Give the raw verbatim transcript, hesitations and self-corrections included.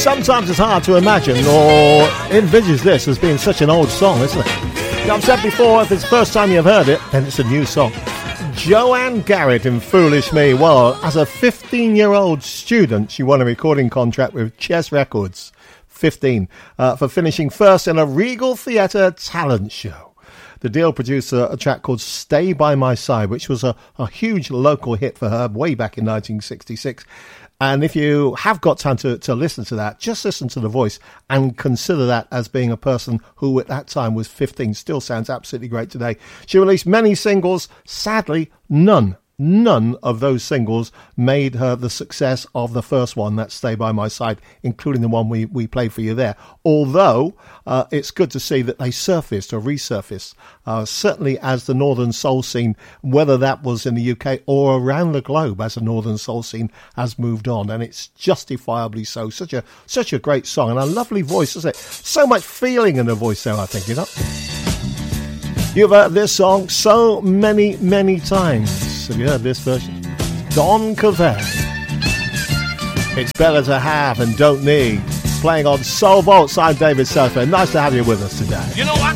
Sometimes it's hard to imagine or envisage this as being such an old song, isn't it? Now, I've said before, if it's the first time you've heard it, then it's a new song. Joanne Garrett in Foolish Me. Well, as a fifteen-year-old student, she won a recording contract with Chess Records, fifteen, uh, for finishing first in a Regal Theatre talent show. The deal produced a, a track called Stay By My Side, which was a, a huge local hit for her way back in nineteen sixty-six. And if you have got time to, to listen to that, just listen to the voice and consider that as being a person who at that time was fifteen. Still sounds absolutely great today. She released many singles. Sadly, none, none of those singles made her the success of the first one, that's Stay By My Side, including the one we, we played for you there. Although uh, it's good to see that they surfaced or resurfaced, uh, certainly as the Northern Soul scene, whether that was in the U K or around the globe as the Northern Soul scene has moved on. And it's justifiably so. Such a such a great song and a lovely voice, isn't it? So much feeling in the voice there, I think, you know. You've heard this song so many, many times. Have you heard this version? Don Cavell. It's better to have and don't need. Playing on Soul Vaults. I'm David Southwell. Nice to have you with us today. You know, I